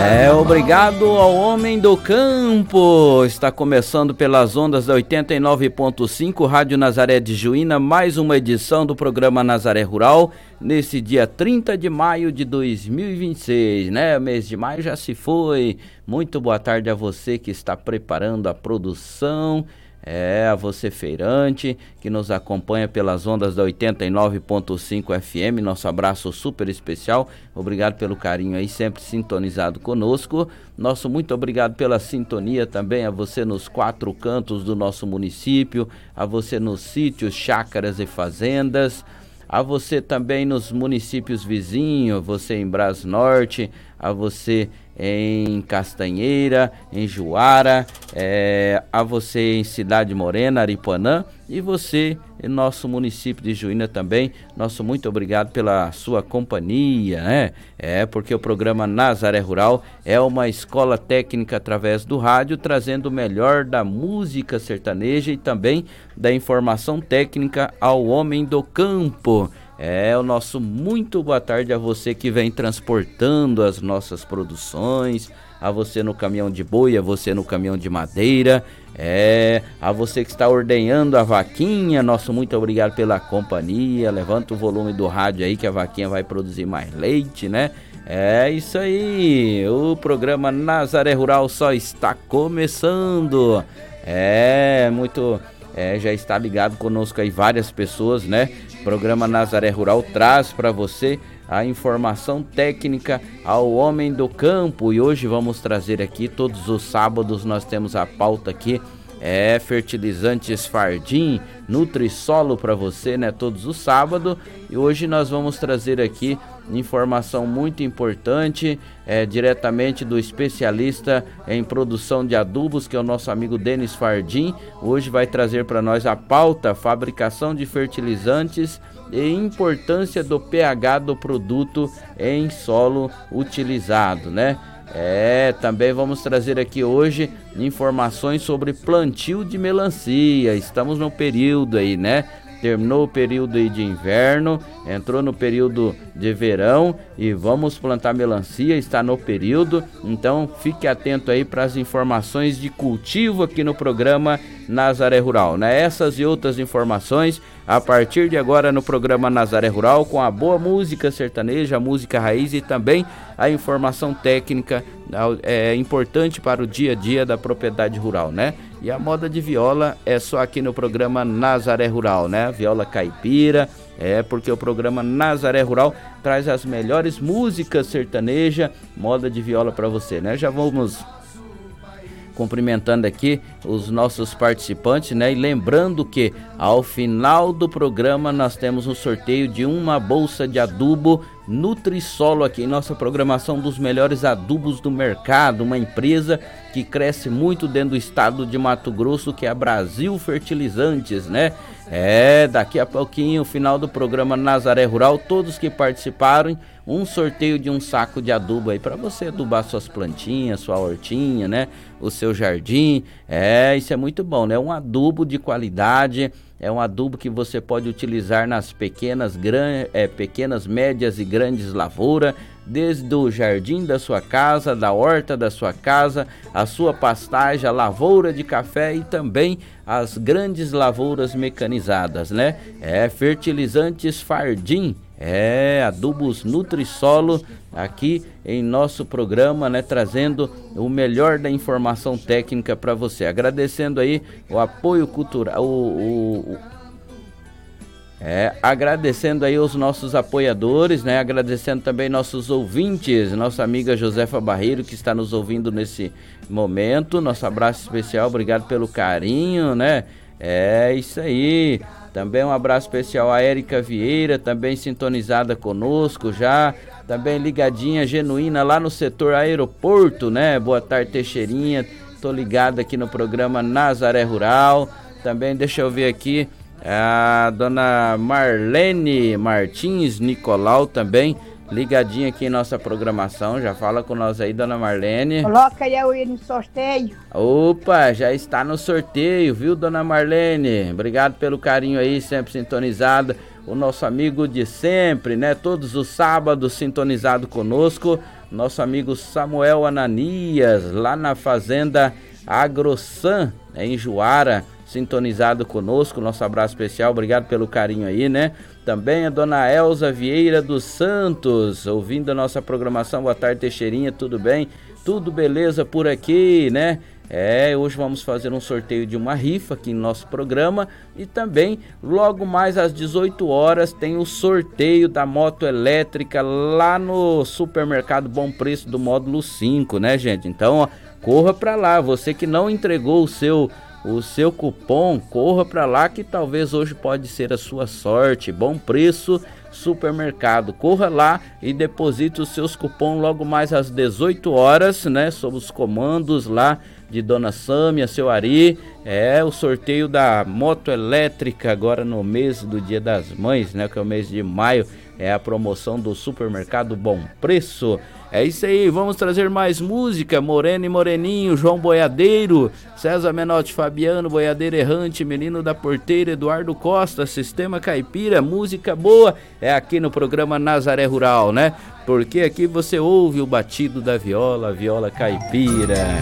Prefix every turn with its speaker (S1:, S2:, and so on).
S1: Obrigado ao homem do campo. Está começando pelas ondas da 89.5 Rádio Nazaré de Juína, mais uma edição do programa Nazaré Rural, nesse dia 30 de maio de 2026, né? O mês de maio já se foi. Muito boa tarde a você que está preparando a produção, a você feirante que nos acompanha pelas ondas da 89.5 FM, nosso abraço super especial, obrigado pelo carinho aí, sempre sintonizado conosco, nosso muito obrigado pela sintonia também a você nos 4 cantos do nosso município, a você nos sítios, chácaras e fazendas, a você também nos municípios vizinhos, você em Brás Norte, a você em Castanheira, em Juara, a você em Cidade Morena, Aripuanã, e você em nosso município de Juína também, nosso muito obrigado pela sua companhia, né? Porque o programa Nazaré Rural é uma escola técnica através do rádio, trazendo o melhor da música sertaneja e também da informação técnica ao homem do campo. O nosso muito boa tarde a você que vem transportando as nossas produções, a você no caminhão de boi, a você no caminhão de madeira, a você que está ordenhando a vaquinha, nosso muito obrigado pela companhia, levanta o volume do rádio aí que a vaquinha vai produzir mais leite, né? É isso aí, o programa Nazaré Rural só está começando, já está ligado conosco aí várias pessoas, né? O programa Nazaré Rural traz para você a informação técnica ao homem do campo e hoje vamos trazer aqui, todos os sábados nós temos a pauta aqui, fertilizantes Fardim, Nutrisolo para você, né? Todos os sábados, e hoje nós vamos trazer aqui informação muito importante, diretamente do especialista em produção de adubos, que é o nosso amigo Denis Fardim. Hoje vai trazer para nós a pauta, fabricação de fertilizantes e importância do pH do produto em solo utilizado, né? Também vamos trazer aqui hoje informações sobre plantio de melancia. Estamos no período aí, né? Terminou o período aí de inverno, entrou no período de verão e vamos plantar melancia, está no período, então fique atento aí para as informações de cultivo aqui no programa Nazaré Rural, né? Essas e outras informações a partir de agora no programa Nazaré Rural, com a boa música sertaneja, a música raiz e também a informação técnica importante para o dia a dia da propriedade rural, né? E a moda de viola é só aqui no programa Nazaré Rural, né? Viola caipira, porque o programa Nazaré Rural traz as melhores músicas sertaneja, moda de viola para você, né? Já vamos cumprimentando aqui os nossos participantes, né? E lembrando que ao final do programa nós temos um sorteio de uma bolsa de adubo Nutrisolo aqui em nossa programação dos melhores adubos do mercado, uma empresa que cresce muito dentro do estado de Mato Grosso, que é a Brasil Fertilizantes, né? Daqui a pouquinho, final do programa Nazaré Rural, todos que participaram, um sorteio de um saco de adubo aí para você adubar suas plantinhas, sua hortinha, né? O seu jardim, isso é muito bom, né? Um adubo de qualidade, é um adubo que você pode utilizar nas pequenas, médias e grandes lavouras, desde o jardim da sua casa, da horta da sua casa, a sua pastagem, a lavoura de café e também as grandes lavouras mecanizadas, né? Fertilizantes Fardim, adubos Nutrisolo aqui em nosso programa, né? Trazendo o melhor da informação técnica para você. Agradecendo aí o apoio cultural, agradecendo aí os nossos apoiadores, né? Agradecendo também nossos ouvintes, nossa amiga Josefa Barreiro que está nos ouvindo nesse momento, nosso abraço especial, obrigado pelo carinho, né? Isso aí. Também um abraço especial a Érica Vieira, também sintonizada conosco já, também ligadinha, genuína lá no setor aeroporto, né? Boa tarde, Teixeirinha, tô ligado aqui no programa Nazaré Rural. Também deixa eu ver aqui, a dona Marlene Martins Nicolau também ligadinha aqui em nossa programação. Já fala com nós aí, dona Marlene.
S2: Coloca eu ir no sorteio.
S1: Opa, já está no sorteio, viu, dona Marlene? Obrigado pelo carinho aí, sempre sintonizada. o nosso amigo de sempre, né? Todos os sábados sintonizado conosco, nosso amigo Samuel Ananias, lá na fazenda AgroSan, em Juara, sintonizado conosco. Nosso abraço especial, obrigado pelo carinho aí, né? Também a dona Elza Vieira dos Santos, ouvindo a nossa programação. Boa tarde, Teixeirinha, tudo bem? Tudo beleza por aqui, né? Hoje vamos fazer um sorteio de uma rifa aqui no nosso programa e também logo mais às 18 horas tem o sorteio da moto elétrica lá no supermercado Bom Preço do módulo 5, né, gente? Então, ó, corra para lá, você que não entregou o seu cupom, corra para lá que talvez hoje pode ser a sua sorte. Bom Preço Supermercado, corra lá e deposite os seus cupons logo mais às 18 horas, né, sob os comandos lá de Dona Sâmia, seu Ari. O sorteio da moto elétrica agora no mês do Dia das Mães, né, que é o mês de maio, é a promoção do supermercado Bom Preço. É isso aí, vamos trazer mais música. Moreno e Moreninho, João Boiadeiro, César Menotti, Fabiano, Boiadeiro Errante, Menino da Porteira, Eduardo Costa, Sistema Caipira, música boa, é aqui no programa Nazaré Rural, né? Porque aqui você ouve o batido da viola, viola caipira.